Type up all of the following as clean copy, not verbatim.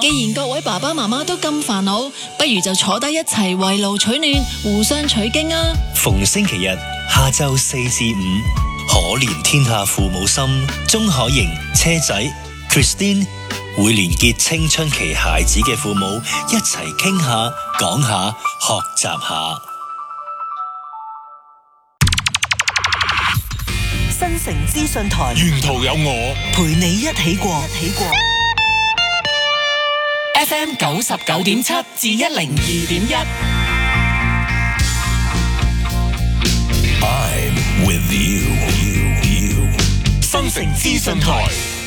既然各位爸爸媽媽都咁煩惱，不如就坐低一齊圍爐取暖，互相取經啊！ 逢星期日下晝4至5，可憐天下父母心，鍾可盈、車仔 Christine 會連結青春期孩子嘅父母，一齊傾下、講下、學習下。 新城資訊台， 沿途有我陪你一起過。 FM 99.7至102.1。 I'm with you。新城資訊台，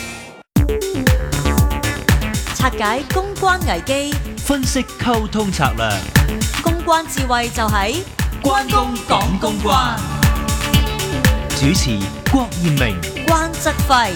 拆解公關危機， 分析溝通策略， 公關智慧就喺關公講公關。 主持郭艷明、 關則輝。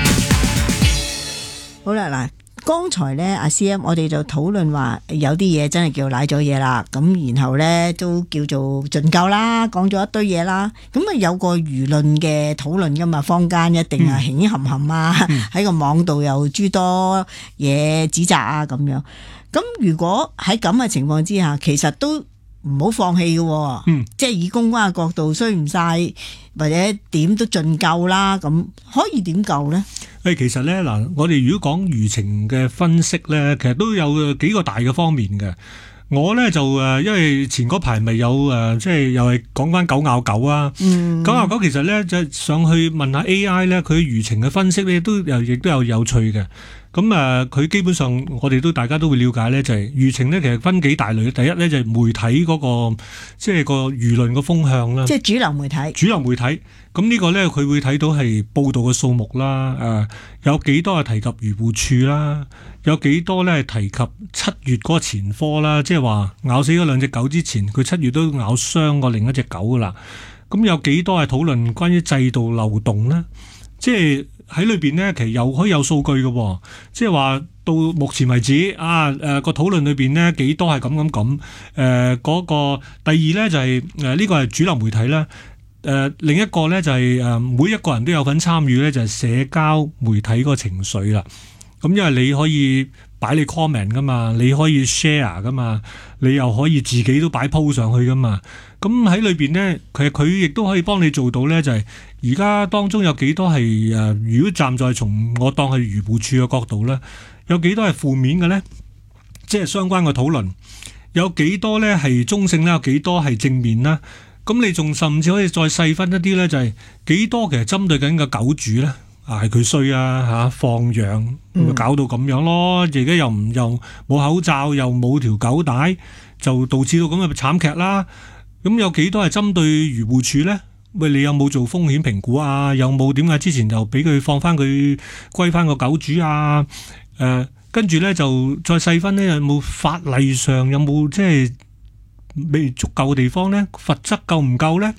好啦，嗱，剛才咧阿 CM 我哋就討論話有啲嘢真係叫賴咗嘢啦，咁然後咧都叫做盡夠啦，講咗一堆嘢啦，咁啊有個輿論嘅討論噶嘛，坊間一定係輕輕含含啊，喺個網度又諸多嘢指責啊咁樣。咁如果喺咁嘅情況之下，其實都唔好放棄嘅，即係以公關嘅角度，衰唔晒或者點都盡夠啦，咁可以點夠呢？ 其實咧嗱，我哋如果講輿情嘅分析咧，其實都有幾個大嘅方面嘅。我咧就因為前嗰排咪有即係又係講翻9咬9啊。9咬9其實咧就上去問下 AI 咧，佢輿情嘅分析咧亦都有趣嘅。咁佢基本上我哋大家都會了解咧，就係輿情咧其實分幾大類。第一咧就係媒體嗰個即係個輿論個風向啦， 即係主流媒體。主流媒體咁呢個咧佢會睇到係報道嘅數目啦，有幾多係提及漁護署啦，有幾多咧係提及7月嗰個前科啦，即係話咬死嗰兩隻狗之前，佢7月都咬傷過另一隻狗噶啦。咁有幾多係討論關於制度漏洞咧？即係喺裏邊咧，其實可以有數據嘅，即係話到目前為止個討論裏邊咧幾多係咁。嗰個第二咧就係呢個係主流媒體啦。另一個咧就係每一個人都有份參與咧，就係社交媒體嗰個情緒啦。咁因為你可以擺你 comment 噶嘛，你可以 share 噶嘛，你又可以自己都擺 post 上去噶嘛。咁喺裏邊咧，其實佢亦都可以幫你做到咧，就係而家當中有幾多係如果站在從我當係漁護署嘅角度咧，有幾多係負面嘅咧？即係相關嘅討論有幾多咧係中性啦，有幾多係正面啦？咁你仲甚至可以再細分一啲咧，就係幾多其實針對緊個狗主咧，係佢衰啊放養，咪搞到咁樣咯。而家又冇口罩，又冇條狗帶，就導致到咁嘅慘劇啦。咁有幾多係針對漁護署咧？喂，你有冇做風險評估啊？有冇點解之前又俾佢放翻佢歸翻個狗主啊？跟住咧就再細分咧，有冇法例上有冇即係未足夠嘅地方咧？罰則夠唔夠咧？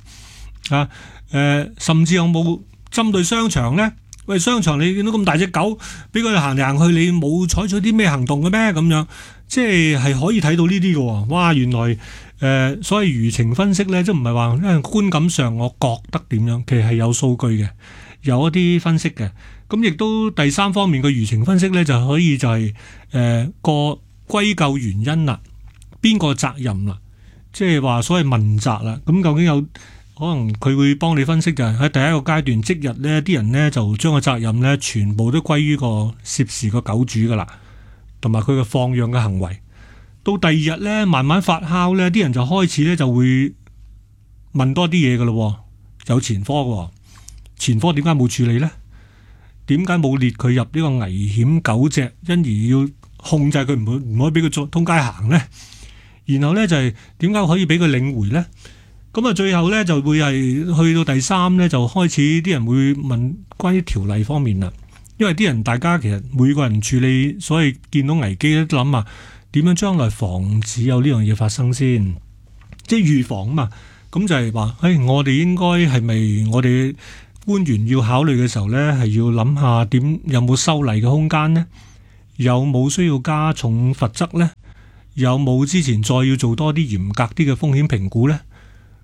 甚至有冇針對商場咧？喂，商場你見到咁大隻狗，俾佢行嚟行去，你冇採取啲咩行動嘅咩？咁樣即係可以睇到呢啲嘅。哇，原來所謂輿情分析咧，即唔係話因為觀感上我覺得點樣，其實係有數據嘅，有一啲分析嘅。咁亦都第三方面嘅輿情分析咧，就可以就係個歸咎原因啦，邊個責任啦，即係話所謂問責啦。咁究竟有可能佢會幫你分析，就係喺第一個階段即日咧，啲人咧就將個責任咧全部都歸於個涉事個狗主噶啦，同埋佢嘅放養嘅行為。到第二日咧，慢慢發酵咧，啲人就開始咧就會問多啲嘢噶咯。有前科嘅，前科點解冇處理咧？點解冇列佢入呢個危險狗隻，因而要控制佢唔可以俾佢通街行咧？然後咧就係點解可以俾佢領回咧？咁啊，最後咧就會係去到第三咧，就開始啲人會問關於條例方面啦。因為啲人大家其實每個人處理，所以見到危機都諗下點樣將來防止有呢樣嘢發生先，即係預防啊嘛。咁就係話，我哋應該係咪我哋官員要考慮嘅時候咧，係要諗下有冇修例嘅空間呢？有冇需要加重罰則呢？有冇之前再要做多啲嚴格啲嘅風險評估呢？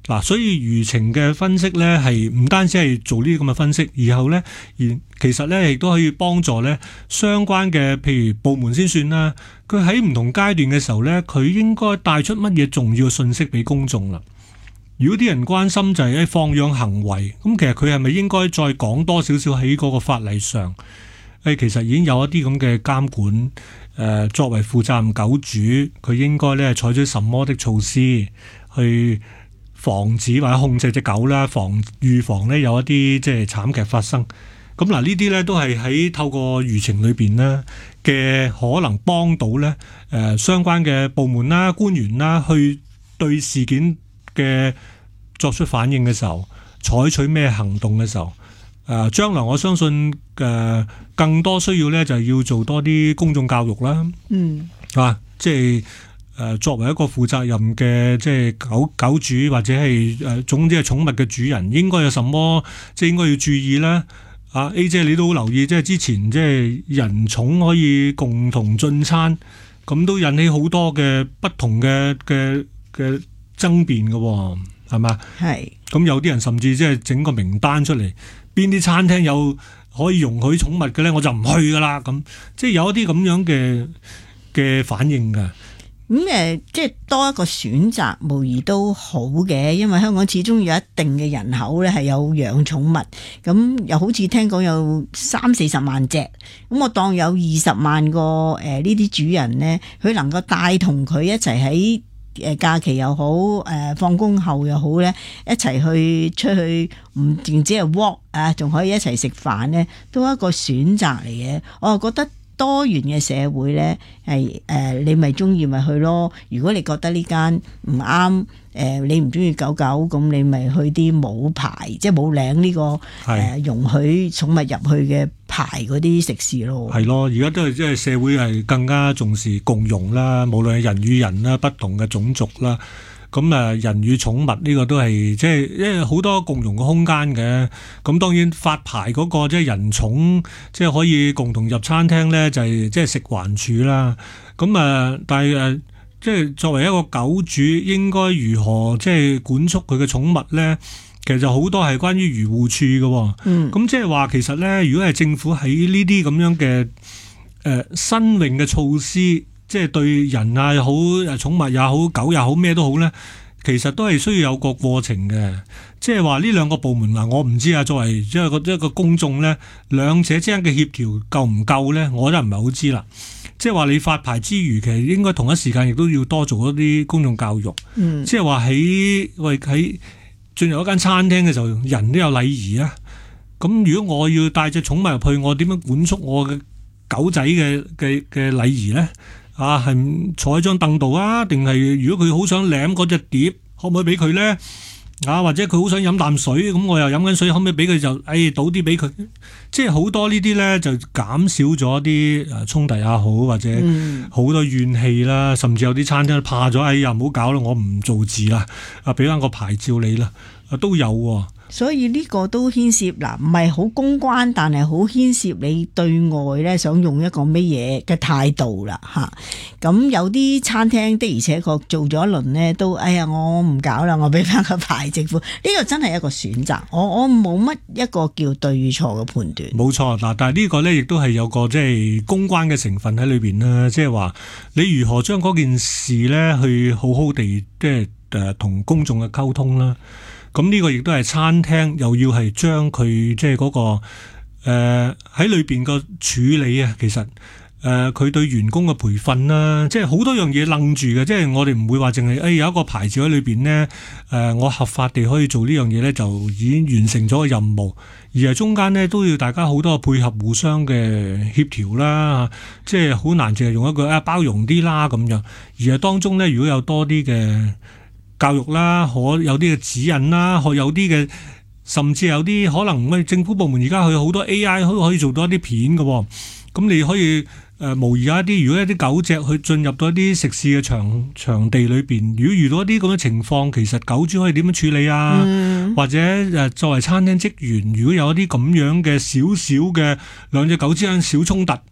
嗱，所以輿情嘅分析咧，係唔單止係做呢啲咁嘅分析，然後咧，其實咧亦都可以幫助咧相關嘅，譬如部門先算啦。佢喺唔同階段嘅時候咧，佢應該帶出乜嘢重要嘅信息俾公眾啦。如果啲人關心就係放養行為，咁其實佢係咪應該再講多少少喺嗰個法例上？其實已經有一啲咁嘅監管。作為負責任狗主，佢應該咧採取什麼的措施去防止或者控制隻狗啦，預防咧有一啲即係慘劇發生。咁嗱，呢啲咧都係喺透過輿情裏邊咧嘅可能幫到咧相關嘅部門啦、官員啦，去對事件嘅作出反應嘅時候，採取咩行動嘅時候。將來我相信更多需要咧，就係要做多啲公眾教育啦。即係作為一個負責任嘅即係狗主或者係總之係寵物嘅主人，應該有什麼即係應該要注意啦。A 姐你都好留意，即係之前即係人寵可以共同進餐，咁都引起好多嘅不同嘅爭辯嘅，係嘛？係。咁有啲人甚至即係整個名單出嚟。邊啲餐廳有可以容許寵物嘅咧，我就唔去噶啦。咁即係有一啲咁樣嘅反應㗎。 即係多一個選擇，無疑都好嘅，因為香港始終有一定嘅人口咧係有養寵物，咁又好似聽講有30-40萬隻，咁我當有20萬個呢啲主人咧，佢能夠帶同佢一齊喺假期又好，放工後又好咧，一齊去出去，唔淨止係 walk 啊，仲可以一齊食飯咧，都係一個選擇嚟嘅。我覺得多元嘅社會咧，係你咪中意咪去咯。如果你覺得呢間唔啱，你唔中意狗狗，咁你咪去啲冇牌，即係冇領呢個容許寵物入去嘅牌嗰啲食肆咯。係咯，而家都係即係社會係更加重視共融啦，無論係人與人啦，不同嘅種族啦。咁人與寵物呢個都係即係因為好多共融嘅空間嘅。咁當然發牌嗰個即係人寵，即係可以共同入餐廳咧，就係即係食環署啦。咁但係即係作為一個狗主，應該如何即係管束佢嘅寵物咧？其實就好多係關於漁護署嘅。咁即係話其實咧，如果係政府喺呢啲咁樣嘅新穎嘅措施。即係對人啊又好，寵物也好，狗也好，咩都好咧，其實都係需要有個過程嘅。即係話呢兩個部門嗱，我唔知啊。作為一個公眾咧，兩者之間嘅協調夠唔夠咧，我都唔係好知啦。即係話你發牌之餘，其實應該同一時間亦都要多做一啲公眾教育。即係話喺進入一間餐廳嘅時候，人都有禮儀啊。咁如果我要帶隻寵物入去，我點樣管束我嘅狗仔嘅禮儀咧？係坐喺張凳度啊？定係如果佢好想舐嗰隻碟，可唔可以俾佢咧？或者佢好想飲啖水，咁我又飲緊水，可唔可以俾佢就倒啲俾佢？即係好多呢啲咧，就減少咗啲衝突也好，或者好多怨氣啦，甚至有啲餐廳怕咗，唔好搞啦，我唔做字啦，俾翻個牌照你啦，都有喎。所以呢個都牽涉唔係好公關，但係好牽涉你對外咧想用一個乜嘢嘅態度啦嚇。咁有啲餐廳的而且確做咗一輪咧，都我唔搞啦，我俾翻個牌政府。呢個真係一個選擇，我冇乜一個叫對與錯嘅判斷。冇錯嗱，但係呢個咧亦都係有個即係公關嘅成分喺裏邊啦，即係話你如何將嗰件事咧去好好地即係同公眾嘅溝通啦。咁呢個亦都係餐廳又要係將佢即係嗰個喺裏邊個處理啊，其實佢對員工嘅培訓啦，即係好多樣嘢楞住嘅，即係我哋唔會話淨係有一個牌照喺裏邊呢，我合法地可以做呢樣嘢呢，就已經完成咗個任務，而係中間呢，都要大家好多配合互相嘅協調啦，即係好難淨係用一句包容啲啦咁樣，而係當中呢，如果有多啲嘅教育啦，可有啲嘅指引啦，可有啲嘅，甚至有啲可能政府部門而家去好多 AI 可以做到一啲片嘅，咁你可以模擬一啲，如果一啲狗隻去進入到一啲食肆嘅場地裏邊，如果遇到一啲咁嘅情況，其實狗主可以點樣處理啊？或者作為餐廳職員，如果有一啲咁樣嘅少少嘅兩隻狗之間小衝突，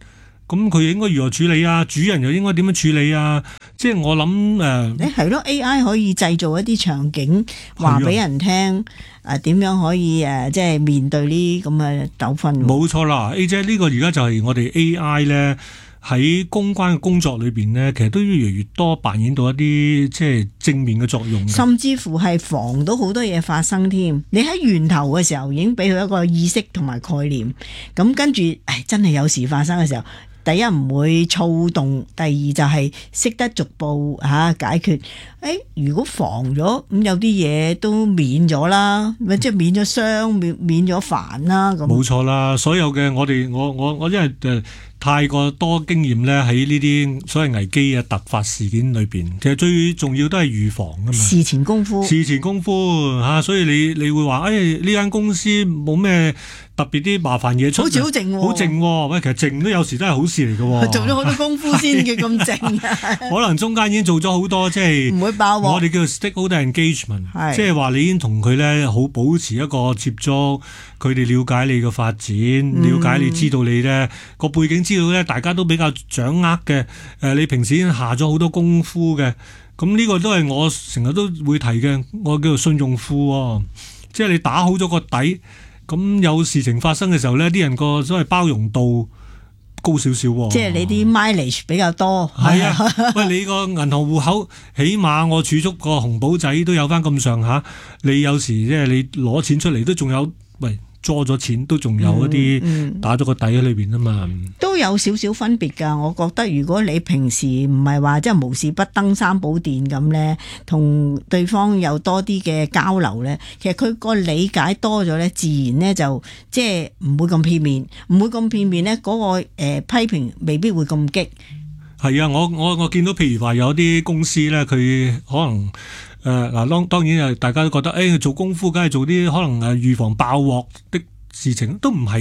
咁佢應該如何處理啊？主人又應該點樣處理啊？即係我諗係咯 AI 可以製造一啲場景，話俾人聽點樣可以即係面對呢咁嘅糾紛。 冇錯啦，A 姐呢個而家就係我哋 AI 咧喺公關嘅工作裏邊咧，其實都越嚟越多扮演到一啲即係正面嘅作用， 甚至乎係防到好多嘢發生添。你喺源頭嘅時候已經俾佢一個意識同埋概念，咁跟住真係有事發生嘅時候。第一唔會躁動，第二就係識得逐步解決。如果防咗咁有啲嘢都免咗啦，即係免咗傷，免咗煩啦。咁冇錯啦，所有嘅我因為太過多經驗咧，喺呢啲所謂危機啊、突發事件裏邊，其實最重要都係預防㗎嘛。 事前功夫所以你會話呢間公司冇咩特別啲麻煩嘢出， 好似好靜喎， 好靜喎。喂，其實靜都有時都係好事嚟嘅喎。 做咗好多功夫先叫咁靜。 可能中間已經做咗好多，即係唔會爆鑊。 我哋叫做 stakeholder engagement，即係話你已經同佢咧好保持一個接觸，佢哋了解你嘅發展，了解你知道你咧個背景資料咧，大家都比較掌握嘅。你平時已經下咗好多功夫嘅，咁呢個都係我成日都會提嘅，我叫做信用庫喎，即係你打好咗個底。咁有事情發生嘅時候呢，啲人個所謂包容度高少少喎。 即係你啲 mileage 比較多。 係啊，喂，你個銀行戶口起碼我儲蓄個紅簿仔都有翻咁上下。你有時即係你攞錢出嚟都仲有，喂，捉咗錢都仲有一啲打咗個底喺裏邊啊嘛。都有少少分別㗎。我覺得如果你平時唔係話即係無事不登三寶殿咁呢，同對方有多啲嘅交流呢，其實佢個理解多咗呢，自然呢就即係唔會咁片面，呢嗰個批評未必會咁激。 係啊，我見到譬如話有啲公司呢，佢可能當然大家都覺得做功夫梗係做啲可能預防爆鑊的事情，都唔係。